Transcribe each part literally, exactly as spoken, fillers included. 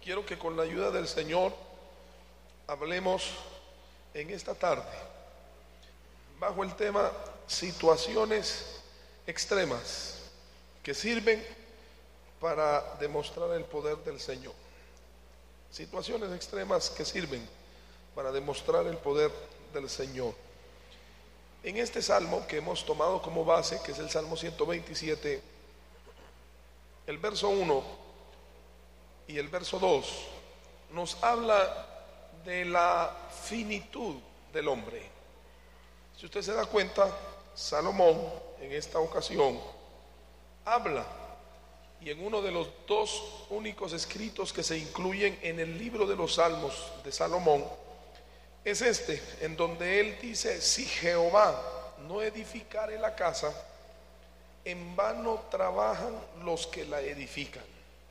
quiero que con la ayuda del Señor hablemos en esta tarde bajo el tema situaciones extremas que sirven para demostrar el poder del Señor. Situaciones extremas que sirven para demostrar el poder del Señor. En este salmo que hemos tomado como base, que es el Salmo ciento veintisiete, el verso uno y el verso dos nos habla de la finitud del hombre. Si usted se da cuenta, Salomón en esta ocasión habla, y en uno de los dos únicos escritos que se incluyen en el libro de los Salmos de Salomón, es este, en donde él dice: si Jehová no edificare la casa, en vano trabajan los que la edifican.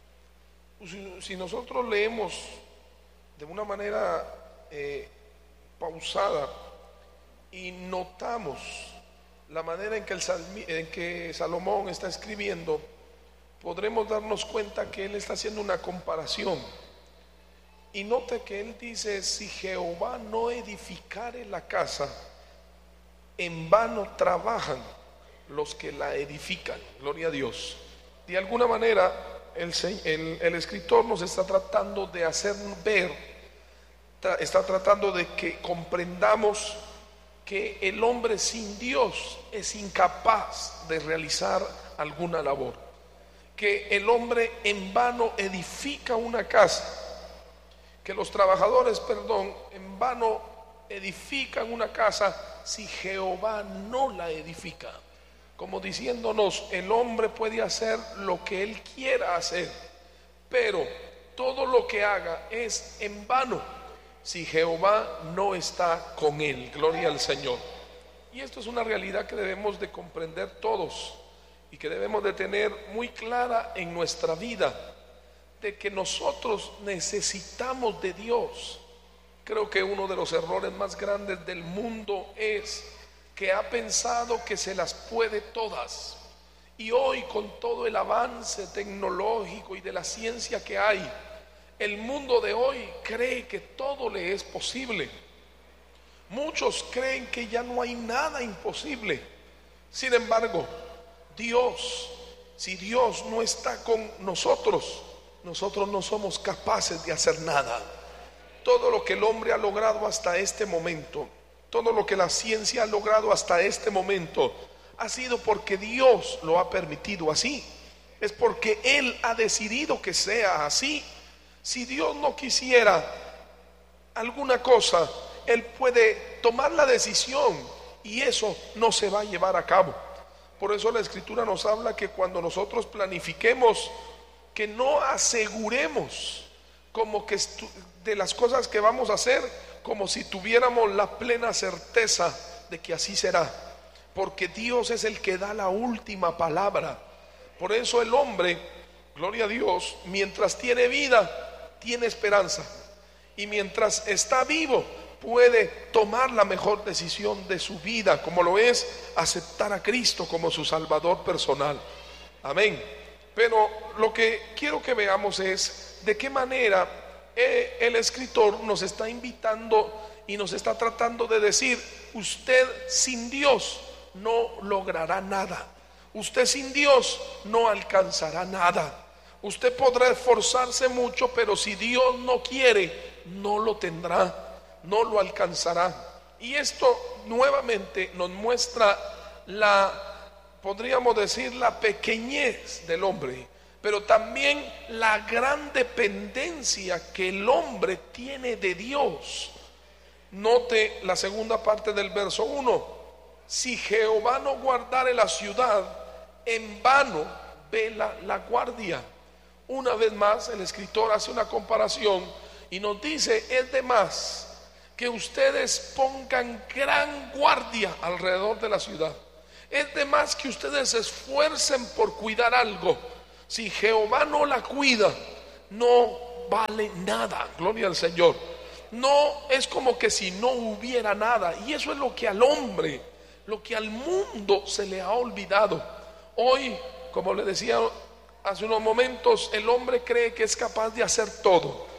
Si, si nosotros leemos de una manera eh, pausada y notamos la manera en que, el Salmi, en que Salomón está escribiendo, podremos darnos cuenta que él está haciendo una comparación. Y note que él dice: si Jehová no edificare la casa, en vano trabajan los que la edifican. Gloria a Dios. De alguna manera el, el, el escritor nos está tratando de hacer ver, tra, está tratando de que comprendamos que el hombre sin Dios es incapaz de realizar alguna labor, que el hombre en vano edifica una casa, que los trabajadores, perdón, en vano edifican una casa si Jehová no la edifica. Como diciéndonos, el hombre puede hacer lo que él quiera hacer, pero todo lo que haga es en vano si Jehová no está con él. Gloria al Señor. Y esto es una realidad que debemos de comprender todos y que debemos de tener muy clara en nuestra vida, de que nosotros necesitamos de Dios. Creo que uno de los errores más grandes del mundo es que ha pensado que se las puede todas. Y hoy, con todo el avance tecnológico y de la ciencia que hay, el mundo de hoy cree que todo le es posible. Muchos creen que ya no hay nada imposible. Sin embargo, Dios, si Dios no está con nosotros, nosotros no somos capaces de hacer nada. Todo lo que el hombre ha logrado hasta este momento, todo lo que la ciencia ha logrado hasta este momento, ha sido porque Dios lo ha permitido así. Es porque Él ha decidido que sea así. Si Dios no quisiera alguna cosa, Él puede tomar la decisión y eso no se va a llevar a cabo. Por eso la Escritura nos habla que cuando nosotros planifiquemos, que no aseguremos como que de las cosas que vamos a hacer, como si tuviéramos la plena certeza de que así será, porque Dios es el que da la última palabra. Por eso el hombre, gloria a Dios, mientras tiene vida, tiene esperanza, y mientras está vivo puede tomar la mejor decisión de su vida, como lo es aceptar a Cristo como su Salvador personal. Amén. Pero lo que quiero que veamos es de qué manera el escritor nos está invitando y nos está tratando de decir: usted sin Dios no logrará nada, usted sin Dios no alcanzará nada. Usted podrá esforzarse mucho, pero si Dios no quiere, no lo tendrá, no lo alcanzará. Y esto nuevamente nos muestra la, podríamos decir, la pequeñez del hombre, pero también la gran dependencia que el hombre tiene de Dios. Note la segunda parte del verso uno: si Jehová no guardare la ciudad, en vano vela la guardia. Una vez más el escritor hace una comparación y nos dice: es de más que ustedes pongan gran guardia alrededor de la ciudad, es de más que ustedes se esfuercen por cuidar algo. Si Jehová no la cuida, no vale nada. Gloria al Señor. No es como que si no hubiera nada. Y eso es lo que al hombre, lo que al mundo se le ha olvidado. Hoy, como le decía hace unos momentos, el hombre cree que es capaz de hacer todo.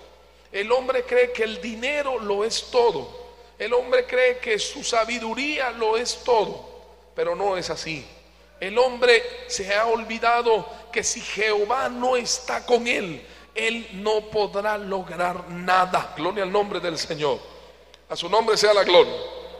El hombre cree que el dinero lo es todo. El hombre cree que su sabiduría lo es todo, pero no es así. El hombre se ha olvidado que si Jehová no está con él, él no podrá lograr nada. Gloria al nombre del Señor. A su nombre sea la gloria.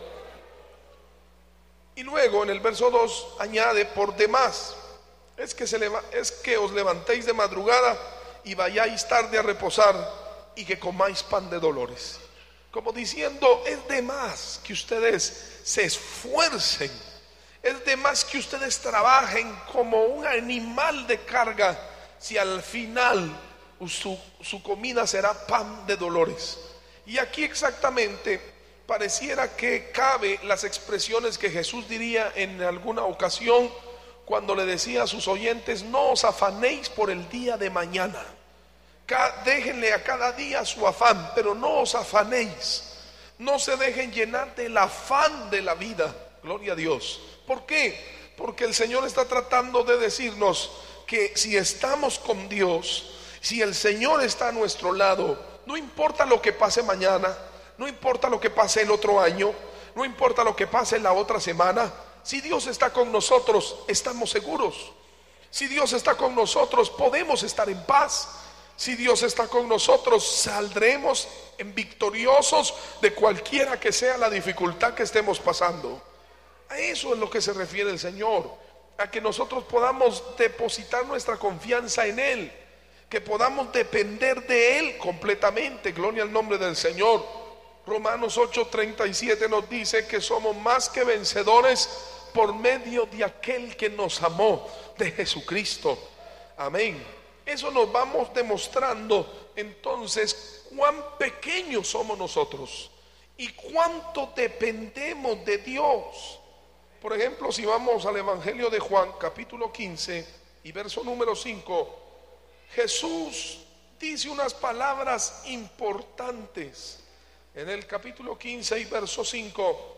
Y luego en el verso dos añade: por demás es que, se leva, es que os levantéis de madrugada y vayáis tarde a reposar, y que comáis pan de dolores. Como diciendo, es de más que ustedes se esfuercen, es de más que ustedes trabajen como un animal de carga, si al final su, su comida será pan de dolores. Y aquí exactamente pareciera que cabe las expresiones que Jesús diría en alguna ocasión cuando le decía a sus oyentes: no os afanéis por el día de mañana. Déjenle a cada día su afán, pero no os afanéis. No se dejen llenar del afán de la vida. Gloria a Dios. ¿Por qué? Porque el Señor está tratando de decirnos que si estamos con Dios, si el Señor está a nuestro lado, no importa lo que pase mañana, no importa lo que pase el otro año, no importa lo que pase la otra semana. Si Dios está con nosotros, estamos seguros. Si Dios está con nosotros, podemos estar en paz. Si Dios está con nosotros, saldremos en victoriosos de cualquiera que sea la dificultad que estemos pasando. A eso es lo que se refiere el Señor, a que nosotros podamos depositar nuestra confianza en Él, que podamos depender de Él completamente. Gloria al nombre del Señor. Romanos ocho treinta y siete nos dice que somos más que vencedores por medio de aquel que nos amó, de Jesucristo. Amén. Eso nos vamos demostrando entonces cuán pequeños somos nosotros y cuánto dependemos de Dios. Por ejemplo, si vamos al Evangelio de Juan, capítulo quince y verso número cinco, Jesús dice unas palabras importantes. En el capítulo quince y verso cinco,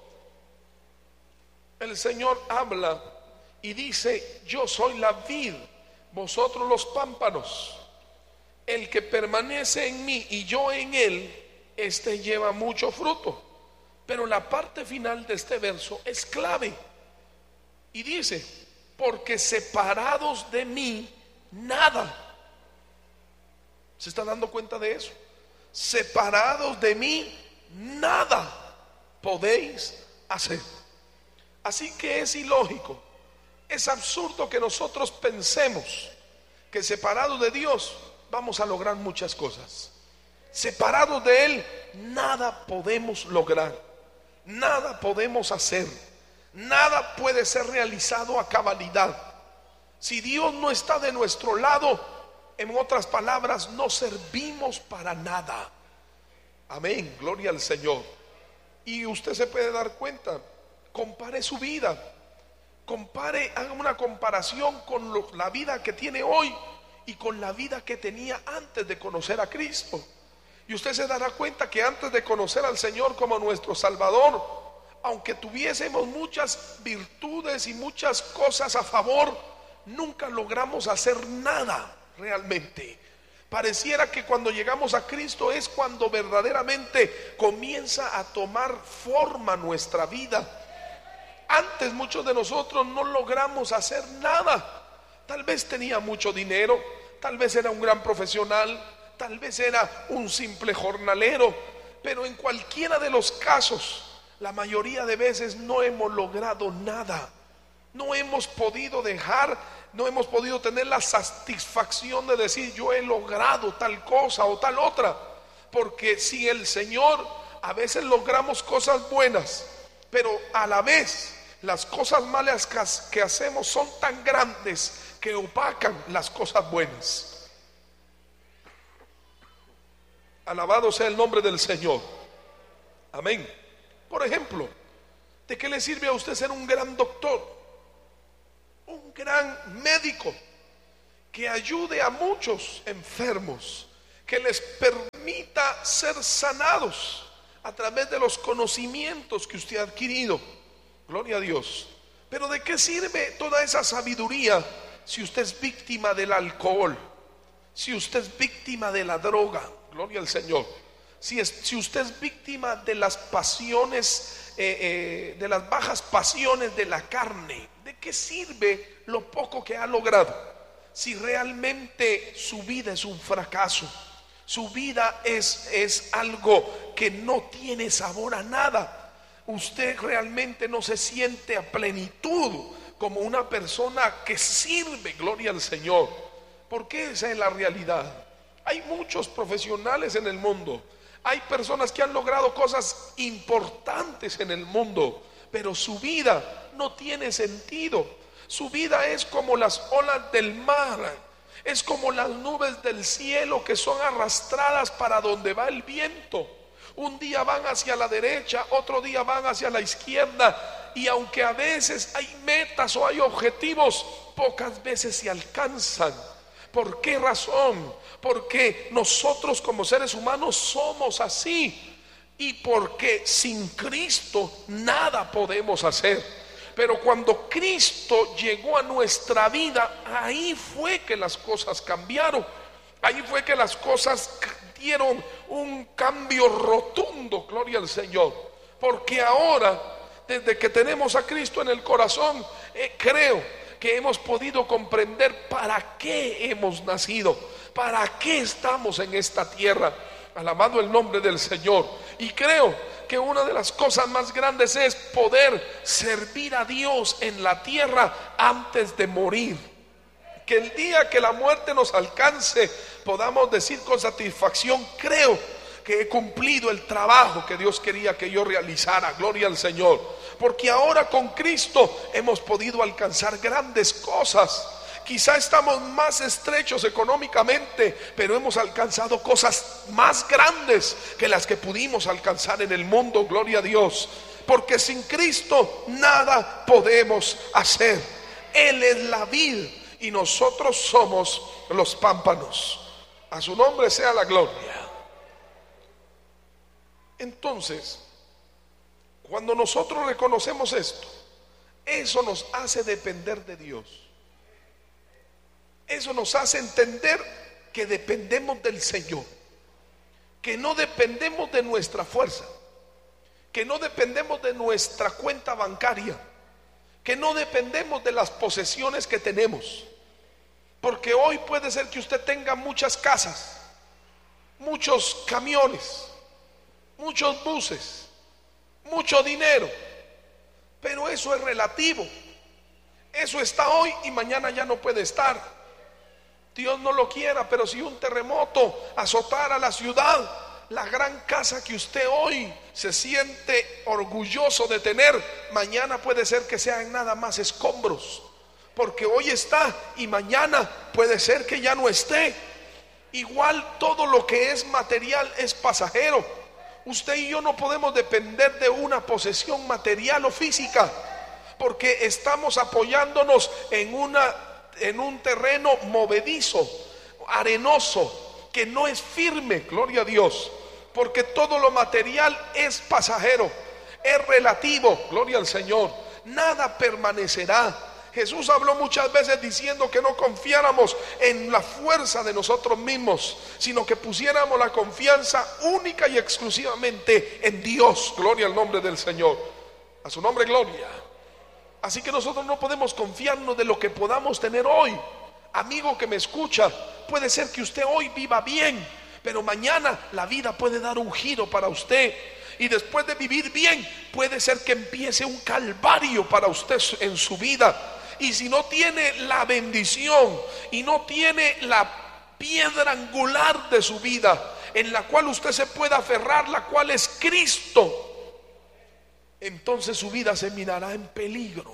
el Señor habla y dice: yo soy la vid, vosotros los pámpanos. El que permanece en mí y yo en él, este lleva mucho fruto. Pero la parte final de este verso es clave y dice: porque separados de mí nada. ¿Se está dando cuenta de eso? Separados de mí nada podéis hacer. Así que es ilógico, es absurdo que nosotros pensemos que separados de Dios vamos a lograr muchas cosas. Separados de Él nada podemos lograr, nada podemos hacer, nada puede ser realizado a cabalidad. Si Dios no está de nuestro lado, en otras palabras, no servimos para nada. Amén, gloria al Señor. Y usted se puede dar cuenta, compare su vida, compare, haga una comparación con lo, la vida que tiene hoy y con la vida que tenía antes de conocer a Cristo. Y usted se dará cuenta que antes de conocer al Señor como nuestro Salvador, aunque tuviésemos muchas virtudes y muchas cosas a favor, nunca logramos hacer nada realmente. Pareciera que cuando llegamos a Cristo es cuando verdaderamente comienza a tomar forma nuestra vida. Antes muchos de nosotros no logramos hacer nada. Tal vez tenía mucho dinero, tal vez era un gran profesional, tal vez era un simple jornalero, pero en cualquiera de los casos, la mayoría de veces no hemos logrado nada. No hemos podido dejar, no hemos podido tener la satisfacción de decir: yo he logrado tal cosa o tal otra. Porque si el Señor, a veces logramos cosas buenas, pero a la vez las cosas malas que hacemos son tan grandes que opacan las cosas buenas. Alabado sea el nombre del Señor. Amén. Por ejemplo, ¿de qué le sirve a usted ser un gran doctor, un gran médico que ayude a muchos enfermos, que les permita ser sanados a través de los conocimientos que usted ha adquirido? Gloria a Dios. Pero ¿de qué sirve toda esa sabiduría si usted es víctima del alcohol, si usted es víctima de la droga? Gloria al Señor. Si, es, si usted es víctima de las pasiones, eh, eh, de las bajas pasiones de la carne, ¿de qué sirve lo poco que ha logrado? Si realmente su vida es un fracaso, su vida es, es algo que no tiene sabor a nada, usted realmente no se siente a plenitud como una persona que sirve, gloria al Señor, porque esa es la realidad. Hay muchos profesionales en el mundo, hay personas que han logrado cosas importantes en el mundo, pero su vida no tiene sentido. Su vida es como las olas del mar, es como las nubes del cielo que son arrastradas para donde va el viento. Un día van hacia la derecha, otro día van hacia la izquierda, y aunque a veces hay metas o hay objetivos, pocas veces se alcanzan. ¿Por qué razón? Porque nosotros como seres humanos somos así, y porque sin Cristo nada podemos hacer. Pero cuando Cristo llegó a nuestra vida, ahí fue que las cosas cambiaron, ahí fue que las cosas dieron un cambio rotundo, gloria al Señor. Porque ahora, desde que tenemos a Cristo en el corazón, eh, creo que hemos podido comprender para qué hemos nacido, para qué estamos en esta tierra. Alabado el nombre del Señor. Y creo que una de las cosas más grandes es poder servir a Dios en la tierra antes de morir. Que el día que la muerte nos alcance podamos decir con satisfacción: creo que he cumplido el trabajo que Dios quería que yo realizara. Gloria al Señor. Porque ahora con Cristo hemos podido alcanzar grandes cosas. Quizá estamos más estrechos económicamente, pero hemos alcanzado cosas más grandes que las que pudimos alcanzar en el mundo. Gloria a Dios. Porque sin Cristo nada podemos hacer. Él es la vid y nosotros somos los pámpanos. A su nombre sea la gloria. Entonces, cuando nosotros reconocemos esto, eso nos hace depender de Dios. Eso nos hace entender que dependemos del Señor, que no dependemos de nuestra fuerza, que no dependemos de nuestra cuenta bancaria, que no dependemos de las posesiones que tenemos. Porque hoy puede ser que usted tenga muchas casas, muchos camiones, muchos buses, mucho dinero, pero eso es relativo. Eso está hoy y mañana ya no puede estar. Dios no lo quiera, pero si un terremoto azotara la ciudad, la gran casa que usted hoy se siente orgulloso de tener, mañana puede ser que sean nada más escombros. Porque hoy está y mañana puede ser que ya no esté. Igual todo lo que es material es pasajero. Usted y yo no podemos depender de una posesión material o física, porque estamos apoyándonos en una en un terreno movedizo, arenoso, que no es firme. Gloria a Dios. Porque todo lo material es pasajero, es relativo. Gloria al Señor. Nada permanecerá. Jesús habló muchas veces diciendo que no confiáramos en la fuerza de nosotros mismos, sino que pusiéramos la confianza única y exclusivamente en Dios. Gloria al nombre del Señor. A su nombre gloria. Así que nosotros no podemos confiarnos de lo que podamos tener hoy. Amigo que me escucha, puede ser que usted hoy viva bien, pero mañana la vida puede dar un giro para usted. Y después de vivir bien, puede ser que empiece un calvario para usted en su vida. Y si no tiene la bendición y no tiene la piedra angular de su vida en la cual usted se pueda aferrar, la cual es Cristo, entonces su vida se mirará en peligro.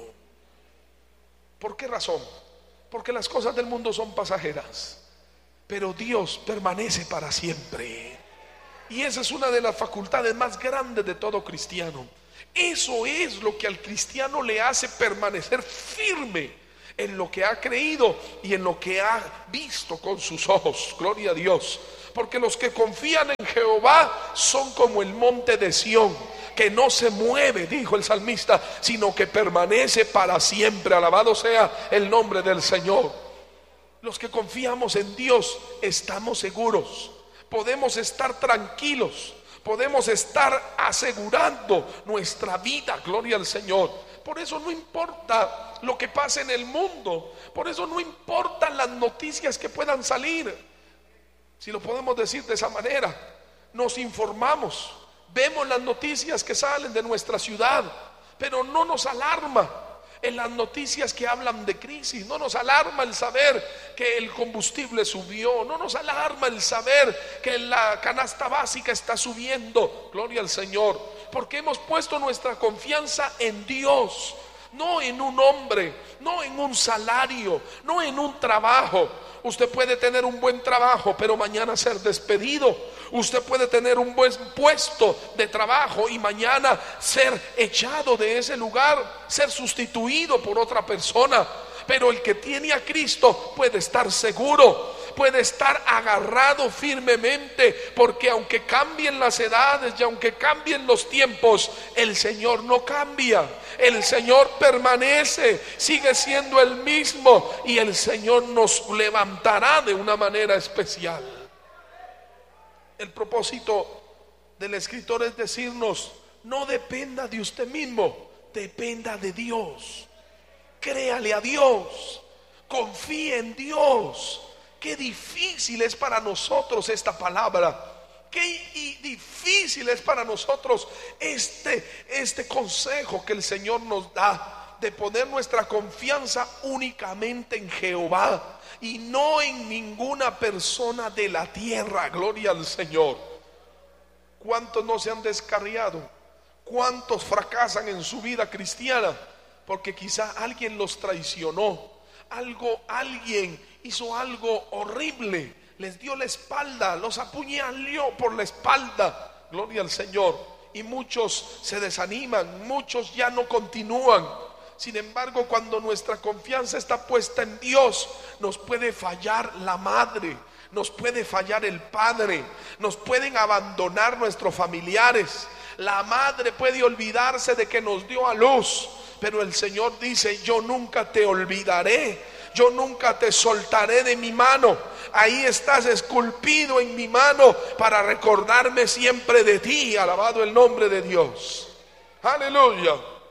¿Por qué razón? Porque las cosas del mundo son pasajeras, pero Dios permanece para siempre. Y esa es una de las facultades más grandes de todo cristiano. Eso es lo que al cristiano le hace permanecer firme en lo que ha creído y en lo que ha visto con sus ojos. Gloria a Dios. Porque los que confían en Jehová son como el monte de Sión, que no se mueve, dijo el salmista, sino que permanece para siempre. Alabado sea el nombre del Señor. Los que confiamos en Dios estamos seguros, podemos estar tranquilos, podemos estar asegurando nuestra vida, gloria al Señor. Por eso no importa lo que pase en el mundo, por eso no importan las noticias que puedan salir. Si lo podemos decir de esa manera, nos informamos, vemos las noticias que salen de nuestra ciudad, pero no nos alarma en las noticias que hablan de crisis, no nos alarma el saber que el combustible subió, no nos alarma el saber que la canasta básica está subiendo, gloria al Señor, porque hemos puesto nuestra confianza en Dios, no en un hombre, no en un salario, no en un trabajo. Usted puede tener un buen trabajo, pero mañana ser despedido. Usted puede tener un buen puesto de trabajo y mañana ser echado de ese lugar, ser sustituido por otra persona. Pero el que tiene a Cristo puede estar seguro, puede estar agarrado firmemente, porque aunque cambien las edades y aunque cambien los tiempos, el Señor no cambia, el Señor permanece, sigue siendo el mismo, y el Señor nos levantará de una manera especial. El propósito del escritor es decirnos: no dependa de usted mismo, dependa de Dios. Créale a Dios, confíe en Dios. Qué difícil es para nosotros esta palabra. Qué difícil es para nosotros este, este consejo que el Señor nos da, de poner nuestra confianza únicamente en Jehová y no en ninguna persona de la tierra. Gloria al Señor. ¿Cuántos no se han descarriado? ¿Cuántos fracasan en su vida cristiana? Porque quizá alguien los traicionó, algo, alguien hizo algo horrible, les dio la espalda, los apuñaló por la espalda, gloria al Señor, y muchos se desaniman, muchos ya no continúan. Sin embargo, cuando nuestra confianza está puesta en Dios, nos puede fallar la madre, nos puede fallar el padre, nos pueden abandonar nuestros familiares, la madre puede olvidarse de que nos dio a luz, pero el Señor dice: yo nunca te olvidaré, yo nunca te soltaré de mi mano. Ahí estás esculpido en mi mano para recordarme siempre de ti. Alabado el nombre de Dios. Aleluya.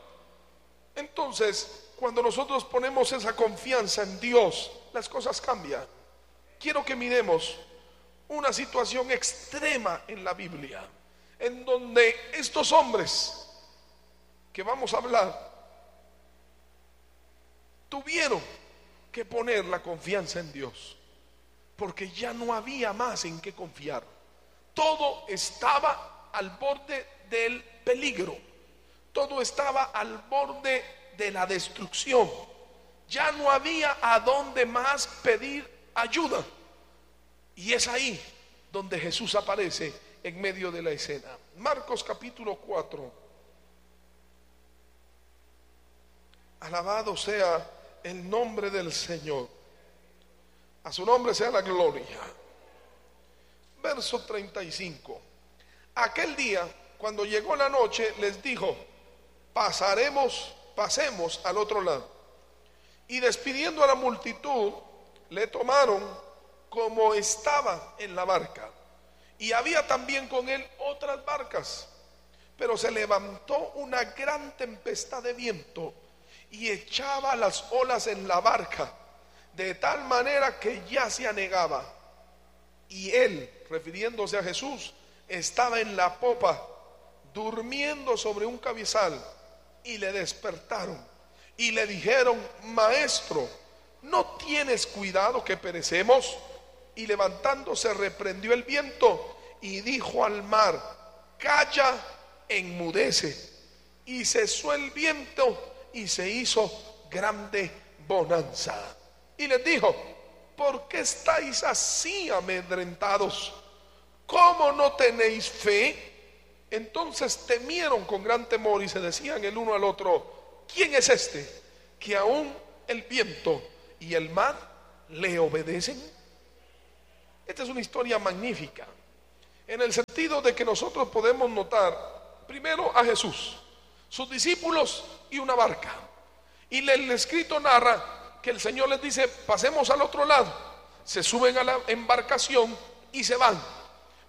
Entonces, cuando nosotros ponemos esa confianza en Dios, las cosas cambian. Quiero que miremos una situación extrema en la Biblia, en donde estos hombres que vamos a hablar tuvieron que poner la confianza en Dios, porque ya no había más en qué confiar. Todo estaba al borde del peligro, todo estaba al borde de la destrucción. Ya no había a dónde más pedir ayuda, y es ahí donde Jesús aparece en medio de la escena. Marcos capítulo cuatro. Alabado sea el nombre del Señor, a su nombre sea la gloria. Verso treinta y cinco. Aquel día, cuando llegó la noche, les dijo: pasaremos, pasemos al otro lado. Y despidiendo a la multitud, le tomaron como estaba en la barca, y había también con él otras barcas. Pero se levantó una gran tempestad de viento y echaba las olas en la barca, de tal manera que ya se anegaba. Y él, refiriéndose a Jesús, estaba en la popa, durmiendo sobre un cabezal. Y le despertaron y le dijeron: Maestro, ¿no tienes cuidado que perecemos? Y levantándose reprendió el viento y dijo al mar: Calla, enmudece. Y cesó el viento y se hizo grande bonanza. Y les dijo: ¿por qué estáis así amedrentados? ¿Cómo no tenéis fe? Entonces temieron con gran temor y se decían el uno al otro: ¿quién es este que aún el viento y el mar le obedecen? Esta es una historia magnífica, en el sentido de que nosotros podemos notar primero a Jesús, sus discípulos y una barca. Y el escrito narra que el Señor les dice: pasemos al otro lado. Se suben a la embarcación y se van.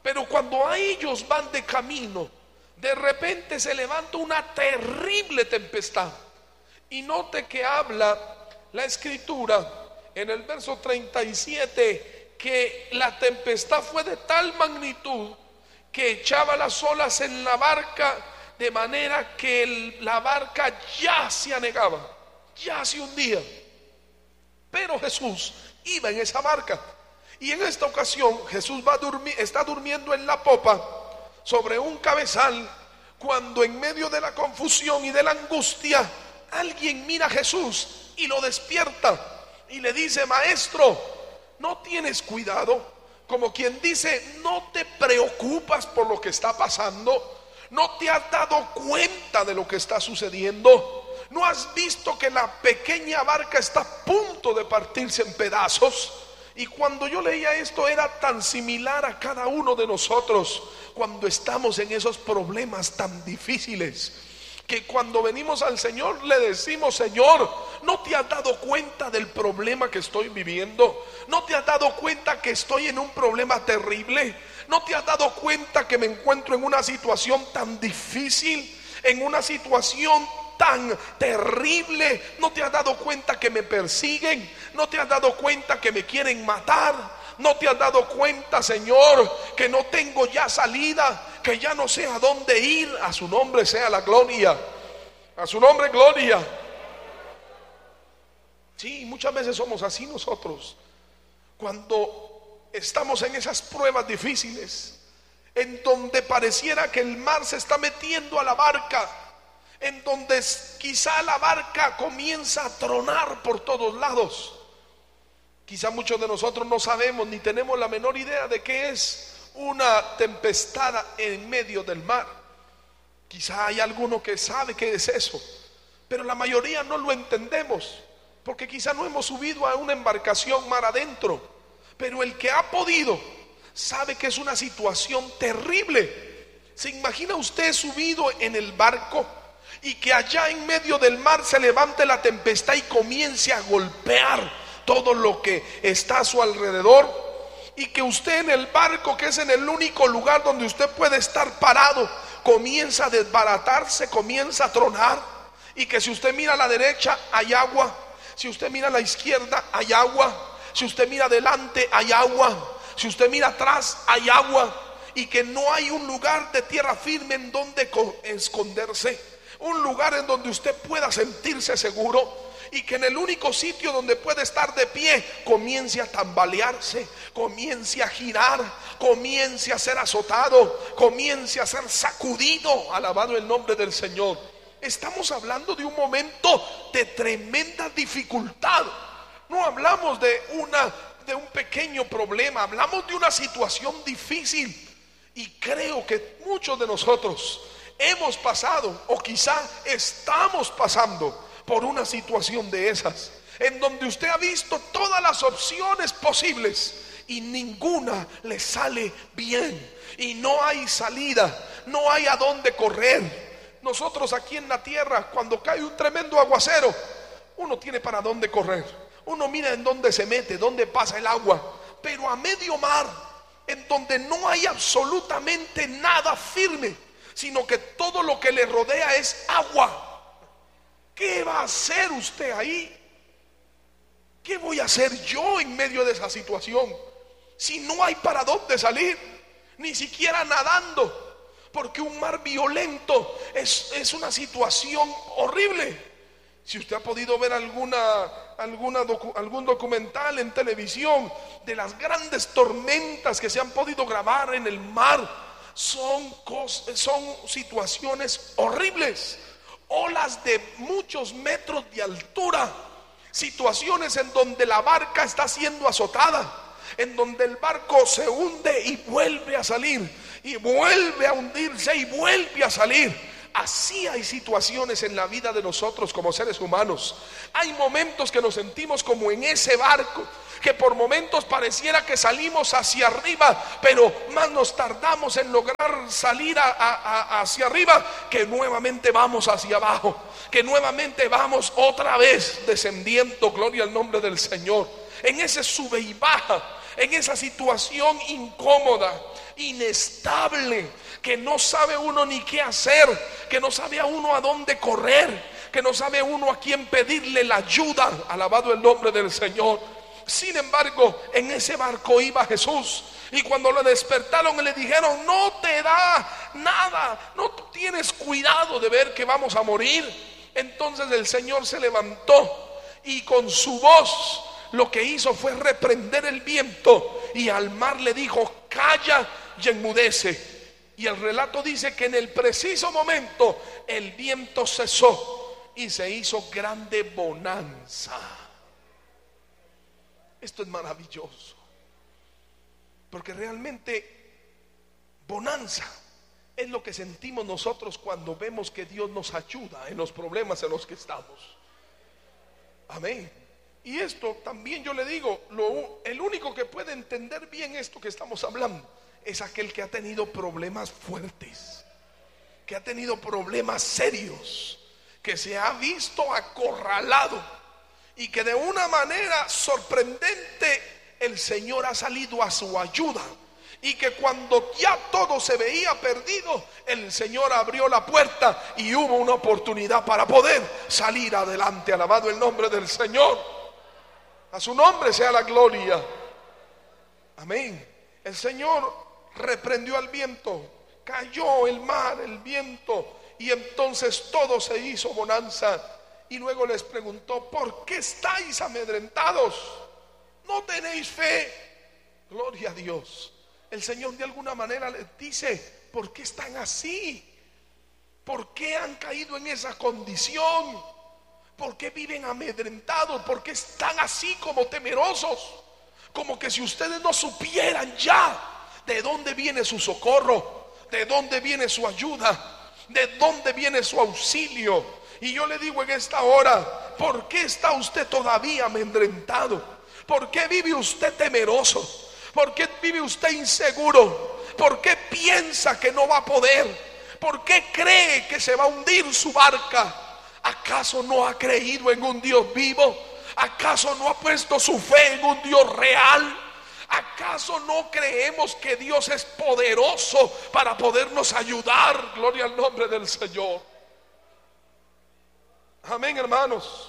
Pero cuando a ellos van de camino, de repente se levanta una terrible tempestad. Y note que habla la escritura en el verso treinta y siete que la tempestad fue de tal magnitud que echaba las olas en la barca, de manera que el, la barca ya se anegaba, ya se hundía. Pero Jesús iba en esa barca. Y en esta ocasión Jesús va a dormir, está durmiendo en la popa sobre un cabezal, cuando en medio de la confusión y de la angustia alguien mira a Jesús y lo despierta y le dice: maestro, ¿no tienes cuidado? Como quien dice: no te preocupas por lo que está pasando, no te has dado cuenta de lo que está sucediendo, no has visto que la pequeña barca está a punto de partirse en pedazos. Y cuando yo leía esto, era tan similar a cada uno de nosotros cuando estamos en esos problemas tan difíciles, que cuando venimos al Señor le decimos: Señor, ¿no te has dado cuenta del problema que estoy viviendo? ¿No te has dado cuenta que estoy en un problema terrible? ¿No te has dado cuenta que me encuentro en una situación tan difícil, en una situación tan terrible? ¿No te has dado cuenta que me persiguen? ¿No te has dado cuenta que me quieren matar? ¿No te has dado cuenta, Señor, que no tengo ya salida, que ya no sé a dónde ir? A su nombre sea la gloria, a su nombre gloria. Sí, muchas veces somos así nosotros, cuando estamos en esas pruebas difíciles, en donde pareciera que el mar se está metiendo a la barca, en donde quizá la barca comienza a tronar por todos lados. Quizá muchos de nosotros no sabemos ni tenemos la menor idea de qué es una tempestad en medio del mar. Quizá hay alguno que sabe qué es eso, pero la mayoría no lo entendemos, porque quizá no hemos subido a una embarcación mar adentro. Pero el que ha podido sabe que es una situación terrible. ¿Se imagina usted subido en el barco y que allá en medio del mar se levante la tempestad y comience a golpear todo lo que está a su alrededor? Y que usted en el barco, que es en el único lugar donde usted puede estar parado, comienza a desbaratarse, comienza a tronar. Y que si usted mira a la derecha hay agua, si usted mira a la izquierda hay agua, si usted mira adelante hay agua, si usted mira atrás hay agua. Y que no hay un lugar de tierra firme en donde esconderse, un lugar en donde usted pueda sentirse seguro. Y que en el único sitio donde puede estar de pie comience a tambalearse, comience a girar, comience a ser azotado, comience a ser sacudido. Alabado el nombre del Señor. Estamos hablando de un momento de tremenda dificultad. No hablamos de una de un pequeño problema, hablamos de una situación difícil. Y creo que muchos de nosotros hemos pasado, o quizá estamos pasando por una situación de esas, en donde usted ha visto todas las opciones posibles y ninguna le sale bien, y no hay salida, no hay a dónde correr. Nosotros aquí en la tierra, cuando cae un tremendo aguacero, uno tiene para dónde correr, uno mira en dónde se mete, dónde pasa el agua. Pero a medio mar, en donde no hay absolutamente nada firme, sino que todo lo que le rodea es agua, ¿qué va a hacer usted ahí? ¿Qué voy a hacer yo en medio de esa situación? Si no hay para dónde salir, ni siquiera nadando, porque un mar violento es, es una situación horrible. Si usted ha podido ver alguna, alguna docu, algún documental en televisión de las grandes tormentas que se han podido grabar en el mar, son, cos, son situaciones horribles. Olas de muchos metros de altura, situaciones en donde la barca está siendo azotada, en donde el barco se hunde y vuelve a salir, y vuelve a hundirse y vuelve a salir. Así hay situaciones en la vida de nosotros como seres humanos. Hay momentos que nos sentimos como en ese barco, que por momentos pareciera que salimos hacia arriba, pero más nos tardamos en lograr salir a, a, a, hacia arriba, que nuevamente vamos hacia abajo, que nuevamente vamos otra vez descendiendo. Gloria al nombre del Señor. En ese sube y baja, en esa situación incómoda, inestable, que no sabe uno ni qué hacer, que no sabe a uno a dónde correr, que no sabe uno a quién pedirle la ayuda. Alabado el nombre del Señor. Sin embargo, en ese barco iba Jesús, y cuando lo despertaron y le dijeron: no te da nada, no tienes cuidado de ver que vamos a morir. Entonces el Señor se levantó y con su voz lo que hizo fue reprender el viento, y al mar le dijo: calla y enmudece. Y el relato dice que en el preciso momento el viento cesó y se hizo grande bonanza. Esto es maravilloso, porque realmente bonanza es lo que sentimos nosotros cuando vemos que Dios nos ayuda en los problemas en los que estamos. Amén. Y esto también yo le digo, lo, el único que puede entender bien esto que estamos hablando es aquel que ha tenido problemas fuertes, que ha tenido problemas serios, que se ha visto acorralado, y que de una manera sorprendente el Señor ha salido a su ayuda, y que cuando ya todo se veía perdido, el Señor abrió la puerta y hubo una oportunidad para poder salir adelante. Alabado el nombre del Señor. A su nombre sea la gloria. Amén. El Señor reprendió al viento, cayó el mar, el viento, y entonces todo se hizo bonanza. Y luego les preguntó: ¿por qué estáis amedrentados? ¿No tenéis fe? Gloria a Dios. El Señor de alguna manera les dice: ¿por qué están así? ¿Por qué han caído en esa condición? ¿Por qué viven amedrentados? ¿Por qué están así como temerosos? Como que si ustedes no supieran ya de dónde viene su socorro, de dónde viene su ayuda, de dónde viene su auxilio. Y yo le digo en esta hora: ¿por qué está usted todavía amedrentado? ¿Por qué vive usted temeroso? ¿Por qué vive usted inseguro? ¿Por qué piensa que no va a poder? ¿Por qué cree que se va a hundir su barca? ¿Acaso no ha creído en un Dios vivo? ¿Acaso no ha puesto su fe en un Dios real? ¿Acaso no creemos que Dios es poderoso para podernos ayudar? Gloria al nombre del Señor. Amén, hermanos.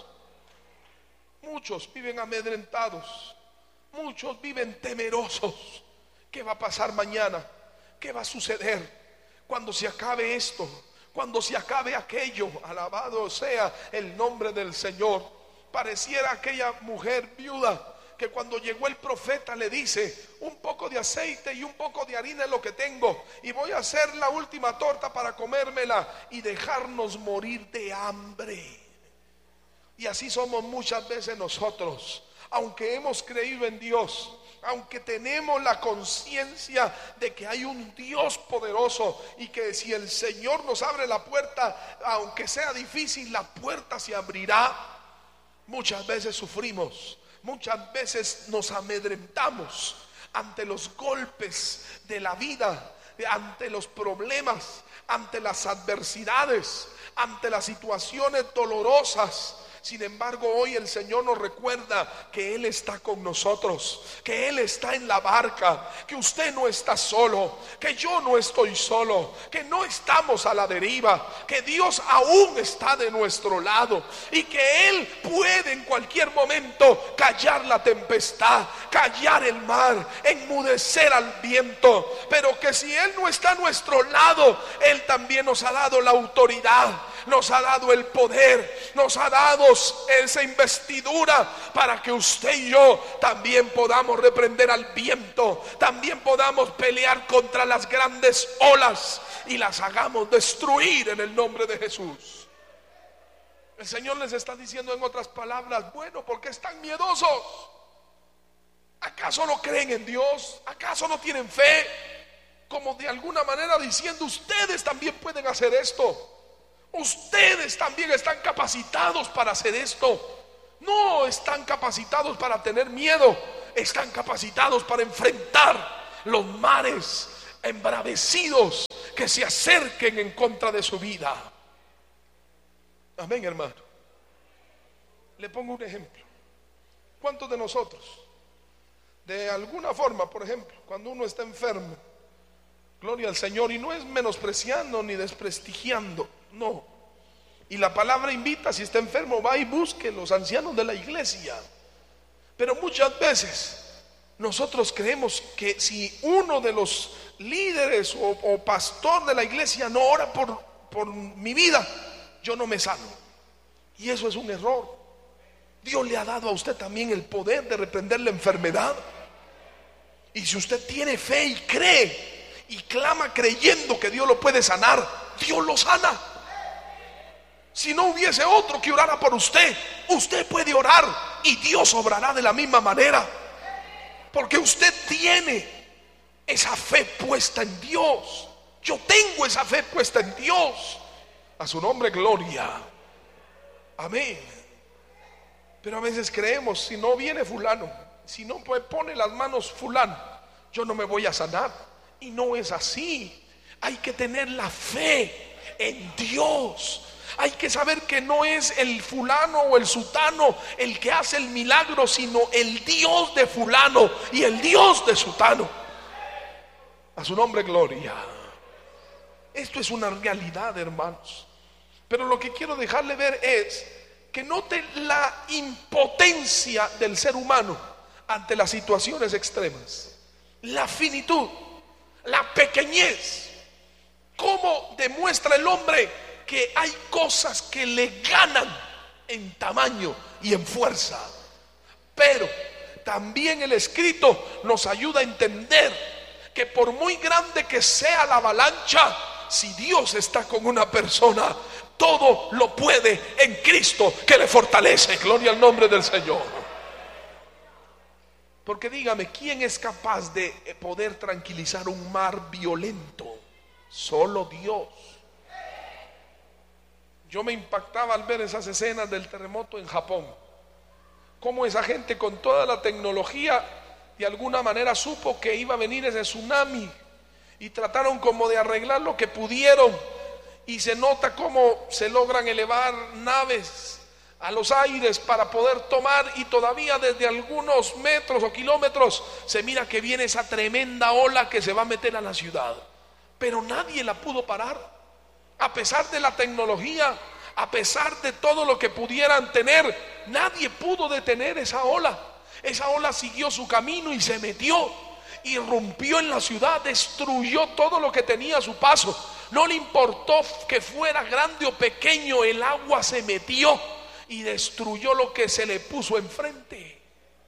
Muchos viven amedrentados, muchos viven temerosos. ¿Qué va a pasar mañana? ¿Qué va a suceder cuando se acabe esto? Cuando se acabe aquello. Alabado sea el nombre del Señor. Pareciera aquella mujer viuda que cuando llegó el profeta le dice: un poco de aceite y un poco de harina es lo que tengo, y voy a hacer la última torta para comérmela y dejarnos morir de hambre. Y así somos muchas veces nosotros. Aunque hemos creído en Dios, aunque tenemos la conciencia de que hay un Dios poderoso, y que si el Señor nos abre la puerta, aunque sea difícil, la puerta se abrirá, muchas veces sufrimos, muchas veces nos amedrentamos ante los golpes de la vida, ante los problemas, ante las adversidades, ante las situaciones dolorosas. Sin embargo, hoy el Señor nos recuerda que Él está con nosotros, que Él está en la barca, que usted no está solo, que yo no estoy solo, que no estamos a la deriva, que Dios aún está de nuestro lado, y que Él puede en cualquier momento callar la tempestad, callar el mar, enmudecer al viento. Pero que si Él no está a nuestro lado, Él también nos ha dado la autoridad, nos ha dado el poder, nos ha dado esa investidura para que usted y yo también podamos reprender al viento, también podamos pelear contra las grandes olas y las hagamos destruir en el nombre de Jesús. El Señor les está diciendo en otras palabras: bueno, ¿por qué están miedosos? ¿Acaso no creen en Dios? ¿Acaso no tienen fe? Como de alguna manera diciendo: ustedes también pueden hacer esto. Ustedes también están capacitados para hacer esto. No están capacitados para tener miedo, están capacitados para enfrentar los mares embravecidos que se acerquen en contra de su vida. Amén, hermano. Le pongo un ejemplo. ¿Cuántos de nosotros, de alguna forma, por ejemplo, cuando uno está enfermo, Gloria al Señor. Y no es menospreciando ni desprestigiando, no. Y la palabra invita: si está enfermo, va y busque los ancianos de la iglesia. Pero muchas veces nosotros creemos que si uno de los líderes o, o pastor de la iglesia no ora por, por mi vida, yo no me sano. Y eso es un error. Dios le ha dado a usted también el poder de reprender la enfermedad. Y si usted tiene fe y cree y clama creyendo que Dios lo puede sanar, Dios lo sana. Si no hubiese otro que orara por usted, usted puede orar y Dios obrará de la misma manera, porque usted tiene esa fe puesta en Dios. Yo tengo esa fe puesta en Dios. A su nombre gloria. Amén. Pero a veces creemos: si no viene fulano, si no pone las manos fulano, yo no me voy a sanar. Y no es así. Hay que tener la fe en Dios. Hay que saber que no es el fulano o el sutano el que hace el milagro, sino el Dios de fulano y el Dios de sutano. A su nombre gloria. Esto es una realidad, hermanos. Pero lo que quiero dejarle ver es que note la impotencia del ser humano ante las situaciones extremas, la finitud, la pequeñez. Cómo demuestra el hombre que hay cosas que le ganan en tamaño y en fuerza. Pero también el escrito nos ayuda a entender que por muy grande que sea la avalancha, si Dios está con una persona, todo lo puede en Cristo que le fortalece. Gloria al nombre del Señor. Porque dígame, ¿quién es capaz de poder tranquilizar un mar violento? Solo Dios. Yo me impactaba al ver esas escenas del terremoto en Japón. Cómo esa gente con toda la tecnología de alguna manera supo que iba a venir ese tsunami, y trataron como de arreglar lo que pudieron. Y se nota cómo se logran elevar naves a los aires para poder tomar, y todavía desde algunos metros o kilómetros se mira que viene esa tremenda ola que se va a meter a la ciudad. Pero nadie la pudo parar. A pesar de la tecnología, a pesar de todo lo que pudieran tener, nadie pudo detener esa ola. Esa ola siguió su camino y se metió, irrumpió en la ciudad, destruyó todo lo que tenía a su paso. No le importó que fuera grande o pequeño, el agua se metió y destruyó lo que se le puso enfrente.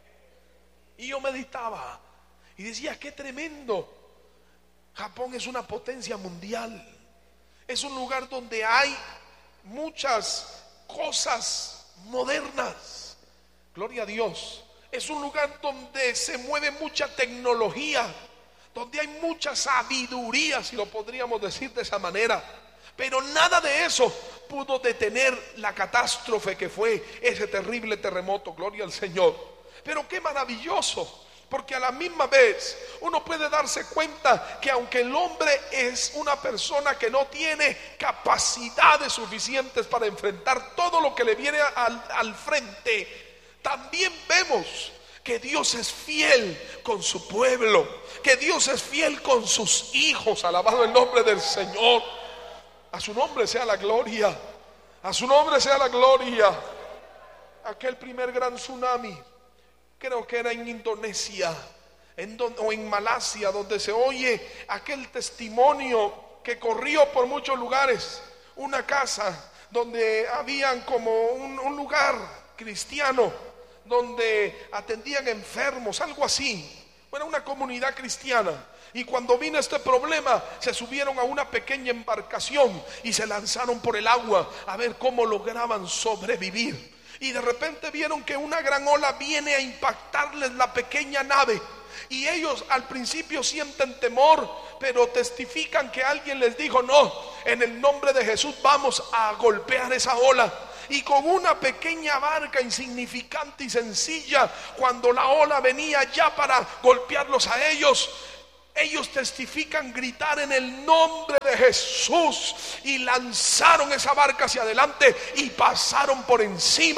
Y yo meditaba y decía: qué tremendo. Japón es una potencia mundial. Es un lugar donde hay muchas cosas modernas. Gloria a Dios. Es un lugar donde se mueve mucha tecnología, donde hay mucha sabiduría, si lo podríamos decir de esa manera. Pero nada de eso pudo detener la catástrofe que fue ese terrible terremoto. Gloria al Señor. Pero qué maravilloso, porque a la misma vez uno puede darse cuenta que aunque el hombre es una persona que no tiene capacidades suficientes para enfrentar todo lo que le viene al, al frente, también vemos que Dios es fiel con su pueblo, que Dios es fiel con sus hijos. Alabado el nombre del Señor. A su nombre sea la gloria. A su nombre sea la gloria. Aquel primer gran tsunami, creo que era en Indonesia, en don, o en Malasia, donde se oye aquel testimonio que corrió por muchos lugares. Una casa donde habían como un, un lugar cristiano, donde atendían enfermos, algo así. Bueno, una comunidad cristiana. Y cuando vino este problema, se subieron a una pequeña embarcación y se lanzaron por el agua a ver cómo lograban sobrevivir. Y de repente vieron que una gran ola viene a impactarles la pequeña nave. Y ellos al principio sienten temor, pero testifican que alguien les dijo: no, en el nombre de Jesús vamos a golpear esa ola. Y con una pequeña barca insignificante y sencilla, cuando la ola venía ya para golpearlos a ellos, ellos testifican gritar en el nombre de Jesús, y lanzaron esa barca hacia adelante y pasaron por encima.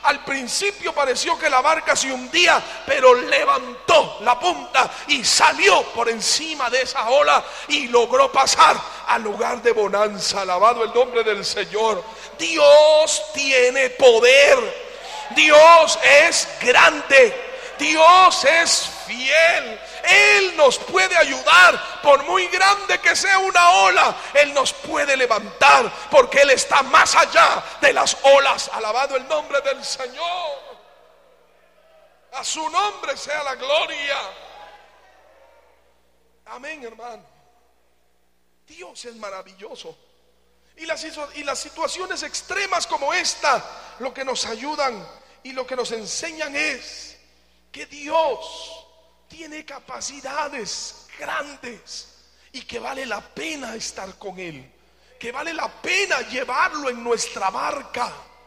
Al principio pareció que la barca se hundía, pero levantó la punta y salió por encima de esa ola y logró pasar al lugar de bonanza. Alabado el nombre del Señor. Dios tiene poder. Dios es grande. Dios es fiel. Él nos puede ayudar. Por muy grande que sea una ola, Él nos puede levantar, porque Él está más allá de las olas. Alabado el nombre del Señor. A su nombre sea la gloria. Amén, hermano. Dios es maravilloso. Y las, y las situaciones extremas como esta, lo que nos ayudan y lo que nos enseñan es que Dios tiene capacidades grandes y que vale la pena estar con Él, que vale la pena llevarlo en nuestra barca.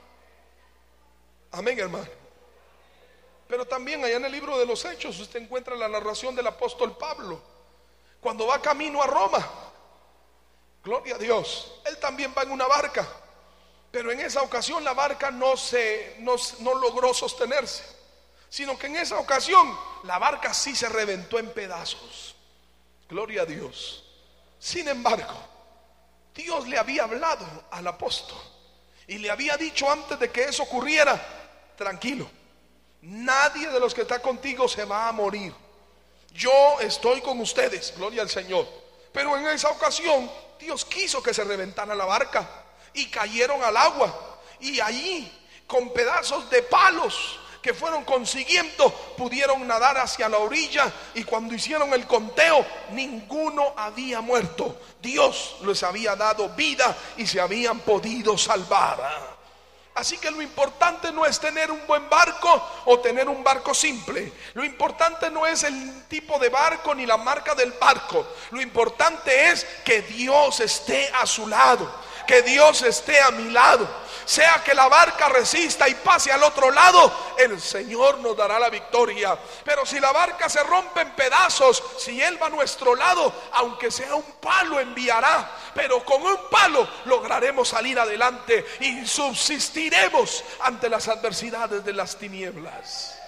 Amén, hermano. Pero también allá en el libro de los Hechos usted encuentra la narración del apóstol Pablo cuando va camino a Roma. Gloria a Dios. Él también va en una barca, pero en esa ocasión la barca no se no, no logró sostenerse, sino que en esa ocasión la barca sí se reventó en pedazos. Gloria a Dios. Sin embargo, Dios le había hablado al apóstol y le había dicho antes de que eso ocurriera: tranquilo, nadie de los que está contigo se va a morir. Yo estoy con ustedes. Gloria al Señor. Pero en esa ocasión Dios quiso que se reventara la barca y cayeron al agua, y allí con pedazos de palos que fueron consiguiendo pudieron nadar hacia la orilla, y cuando hicieron el conteo ninguno había muerto. Dios les había dado vida y se habían podido salvar. Así que lo importante no es tener un buen barco o tener un barco simple. Lo importante no es el tipo de barco ni la marca del barco. Lo importante es que Dios esté a su lado, que Dios esté a mi lado. Sea que la barca resista y pase al otro lado, el Señor nos dará la victoria. Pero si la barca se rompe en pedazos, si Él va a nuestro lado, aunque sea un palo enviará, pero con un palo lograremos salir adelante y subsistiremos ante las adversidades de las tinieblas.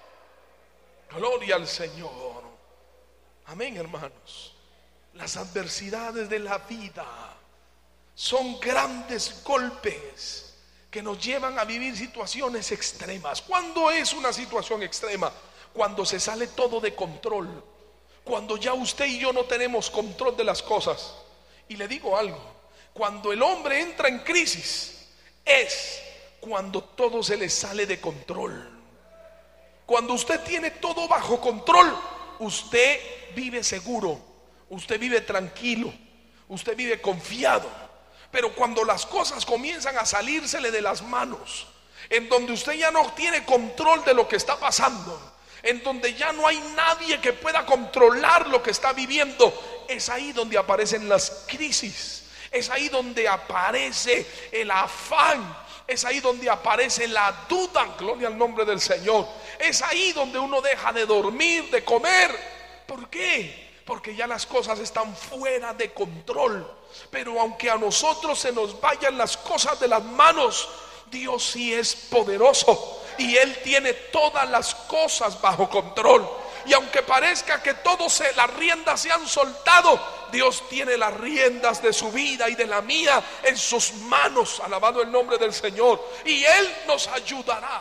Gloria al Señor. Amén, hermanos. Las adversidades de la vida son grandes golpes que nos llevan a vivir situaciones extremas. ¿Cuándo es una situación extrema? Cuando se sale todo de control, cuando ya usted y yo no tenemos control de las cosas. Y le digo algo: cuando el hombre entra en crisis es cuando todo se le sale de control. Cuando usted tiene todo bajo control, usted vive seguro, usted vive tranquilo, usted vive confiado. Pero cuando las cosas comienzan a salírsele de las manos, en donde usted ya no tiene control de lo que está pasando, en donde ya no hay nadie que pueda controlar lo que está viviendo, es ahí donde aparecen las crisis, es ahí donde aparece el afán, es ahí donde aparece la duda. Gloria al nombre del Señor. Es ahí donde uno deja de dormir, de comer. ¿Por qué? Porque ya las cosas están fuera de control. Pero aunque a nosotros se nos vayan las cosas de las manos, Dios sí es poderoso y Él tiene todas las cosas bajo control. Y aunque parezca que todas se, las riendas se han soltado, Dios tiene las riendas de su vida y de la mía en sus manos. Alabado el nombre del Señor. Y Él nos ayudará.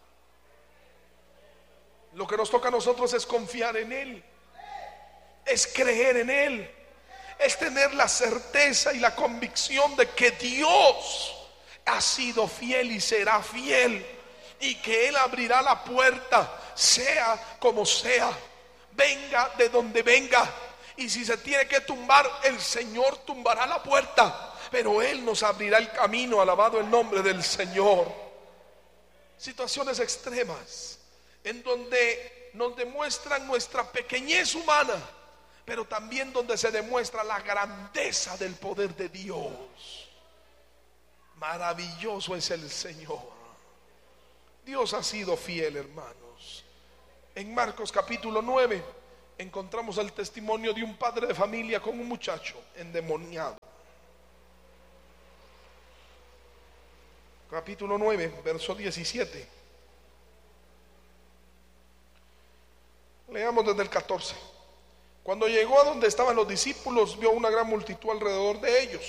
Lo que nos toca a nosotros es confiar en Él, es creer en Él, es tener la certeza y la convicción de que Dios ha sido fiel y será fiel, y que Él abrirá la puerta, sea como sea, venga de donde venga. Y si se tiene que tumbar, el Señor tumbará la puerta, pero Él nos abrirá el camino. Alabado el nombre del Señor. Situaciones extremas en donde nos demuestran nuestra pequeñez humana, pero también donde se demuestra la grandeza del poder de Dios. Maravilloso es el Señor. Dios ha sido fiel, hermanos. En Marcos capítulo nueve encontramos el testimonio de un padre de familia con un muchacho endemoniado. Capítulo nueve, verso diecisiete. Leamos desde el catorce. Cuando llegó a donde estaban los discípulos, vio una gran multitud alrededor de ellos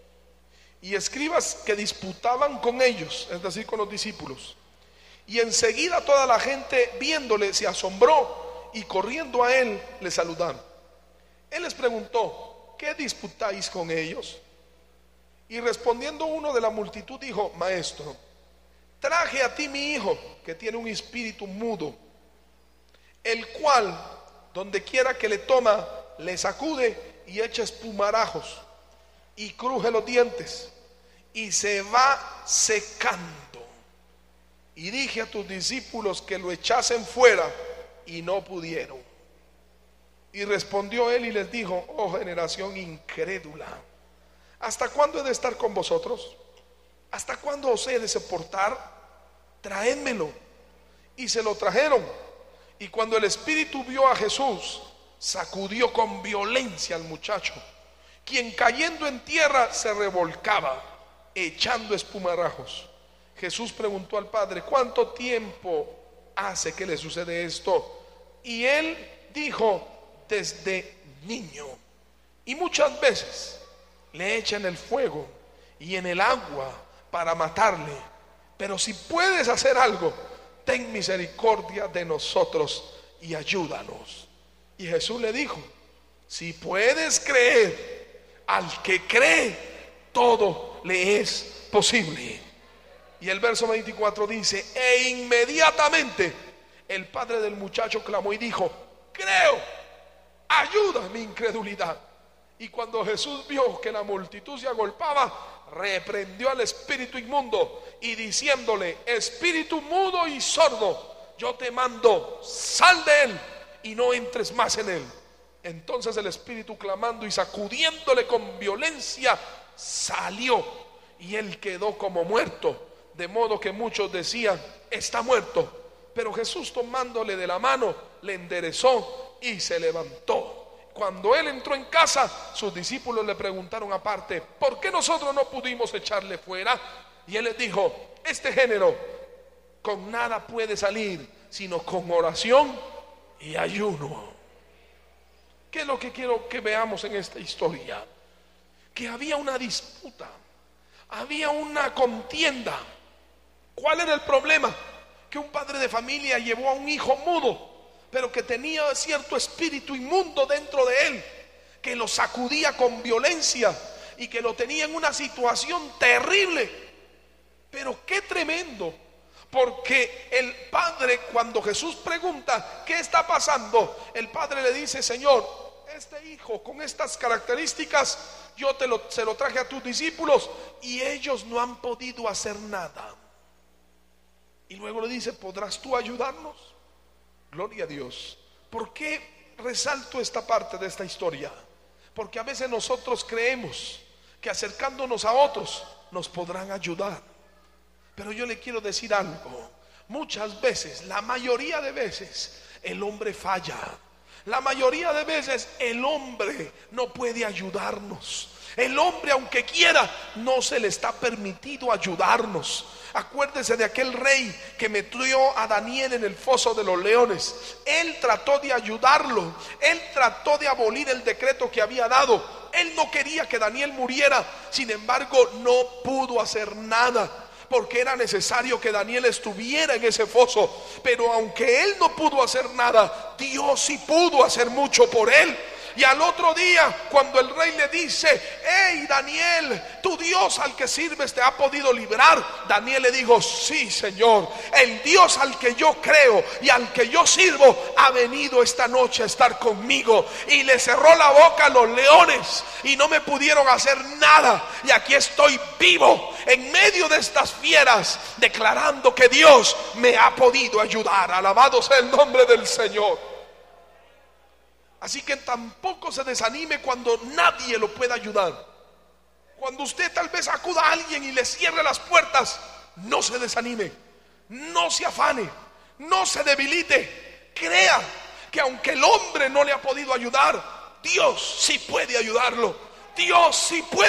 y escribas que disputaban con ellos, es decir, con los discípulos. Y enseguida toda la gente, viéndole, se asombró y corriendo a él le saludaron. Él les preguntó: ¿qué disputáis con ellos? Y respondiendo uno de la multitud dijo: Maestro, traje a ti mi hijo, que tiene un espíritu mudo, el cual donde quiera que le toma, le sacude y echa espumarajos y cruje los dientes y se va secando. Y dije a tus discípulos que lo echasen fuera y no pudieron. Y respondió él y les dijo: oh generación incrédula, ¿hasta cuándo he de estar con vosotros? ¿Hasta cuándo os he de soportar? Traédmelo. Y se lo trajeron. Y cuando el espíritu vio a Jesús, sacudió con violencia al muchacho, quien cayendo en tierra se revolcaba, echando espumarajos. Jesús preguntó al padre: ¿cuánto tiempo hace que le sucede esto? Y él dijo: desde niño. Y muchas veces le echan el fuego y en el agua para matarle. Pero si puedes hacer algo, ten misericordia de nosotros y ayúdanos. Y Jesús le dijo: si puedes creer, al que cree, todo le es posible. Y el verso veinticuatro dice: e inmediatamente el padre del muchacho clamó y dijo: creo, ayuda mi incredulidad. Y cuando Jesús vio que la multitud se agolpaba, reprendió al espíritu inmundo y diciéndole: espíritu mudo y sordo, yo te mando, sal de él y no entres más en él. Entonces el espíritu, clamando y sacudiéndole con violencia, salió y él quedó como muerto, de modo que muchos decían: está muerto. Pero Jesús, tomándole de la mano, le enderezó y se levantó. Cuando él entró en casa, sus discípulos le preguntaron aparte: ¿por qué nosotros no pudimos echarle fuera? Y él les dijo: este género con nada puede salir, sino con oración y ayuno. ¿Qué es lo que quiero que veamos en esta historia? Que había una disputa, había una contienda. ¿Cuál era el problema? Que un padre de familia llevó a un hijo mudo, pero que tenía cierto espíritu inmundo dentro de él, que lo sacudía con violencia y que lo tenía en una situación terrible. Pero qué tremendo, porque el padre, cuando Jesús pregunta ¿qué está pasando?, el padre le dice: Señor, este hijo con estas características yo te lo, se lo traje a tus discípulos y ellos no han podido hacer nada. Y luego le dice: ¿podrás tú ayudarnos? Gloria a Dios. ¿Por qué resalto esta parte de esta historia? Porque a veces nosotros creemos que acercándonos a otros nos podrán ayudar. Pero yo le quiero decir algo: muchas veces, la mayoría de veces, el hombre falla. La mayoría de veces el hombre no puede ayudarnos. El hombre, aunque quiera, no se le está permitido ayudarnos. Acuérdese de aquel rey que metió a Daniel en el foso de los leones. Él trató de ayudarlo, él trató de abolir el decreto que había dado. Él no quería que Daniel muriera, sin embargo no pudo hacer nada, porque era necesario que Daniel estuviera en ese foso. Pero aunque él no pudo hacer nada, Dios sí pudo hacer mucho por él. Y al otro día, cuando el rey le dice: hey Daniel, tu Dios al que sirves te ha podido librar, Daniel le dijo: sí, Señor, el Dios al que yo creo y al que yo sirvo ha venido esta noche a estar conmigo. Y le cerró la boca a los leones y no me pudieron hacer nada. Y aquí estoy vivo en medio de estas fieras, declarando que Dios me ha podido ayudar. Alabado sea el nombre del Señor. Así que tampoco se desanime cuando nadie lo pueda ayudar. Cuando usted tal vez acuda a alguien y le cierre las puertas, no se desanime, no se afane, no se debilite. Crea que aunque el hombre no le ha podido ayudar, Dios sí puede ayudarlo. Dios sí puede